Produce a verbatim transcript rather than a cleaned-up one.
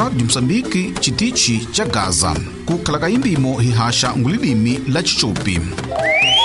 Radio Msambiki chitichi cha Gaza. Kukhala kaimbimo hihasha ngulilimi la Chichupi.